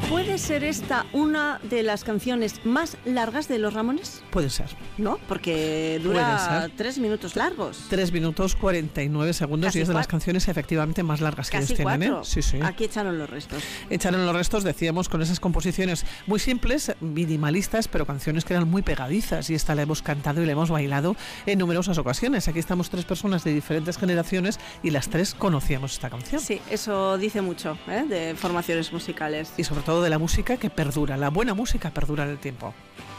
¿Puede ser esta una de las canciones más largas de Los Ramones? Puede ser. ¿No? Porque dura 3 minutos largos. 3 minutos 49 segundos casi y es de las canciones efectivamente más largas que ellos tienen. Casi 4. Sí, sí. Aquí echaron los restos. Echaron los restos, decíamos, con esas composiciones muy simples, minimalistas, pero canciones que eran muy pegadizas, y esta la hemos cantado y la hemos bailado en numerosas ocasiones. Aquí estamos 3 personas de diferentes generaciones y las 3 conocíamos esta canción. Sí, eso dice mucho, de formaciones musicales. Y sobre todo de la música que perdura, la buena música perdura en el tiempo.